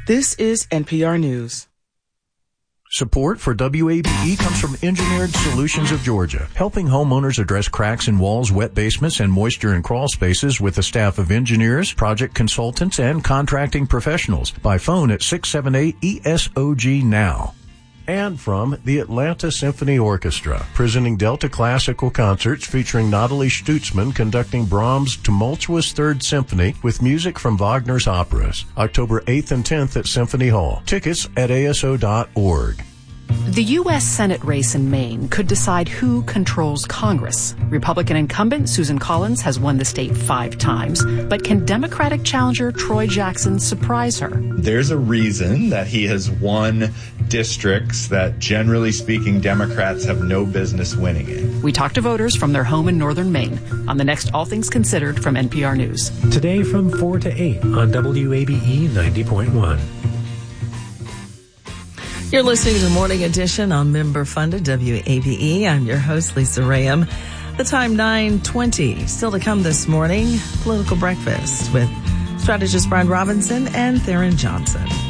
This is NPR News. Support for WABE comes from Engineered Solutions of Georgia, helping homeowners address cracks in walls, wet basements, and moisture in crawl spaces with a staff of engineers, project consultants, and contracting professionals. By phone at 678-ESOG now. And from the Atlanta Symphony Orchestra, presenting Delta Classical Concerts featuring Nathalie Stutzman conducting Brahms' tumultuous Third Symphony with music from Wagner's operas. October 8th and 10th at Symphony Hall. Tickets at ASO.org. The U.S. Senate race in Maine could decide who controls Congress. Republican incumbent Susan Collins has won the state 5 times, but can Democratic challenger Troy Jackson surprise her? There's a reason that he has won districts that, generally speaking, Democrats have no business winning in. We talked to voters from their home in northern Maine on the next All Things Considered from NPR News. Today from 4 to 8 on WABE 90.1. You're listening to the Morning Edition on member-funded WABE. I'm your host, Lisa Rayam. The time 9:20. Still to come this morning, Political Breakfast with strategist Brian Robinson and Theron Johnson.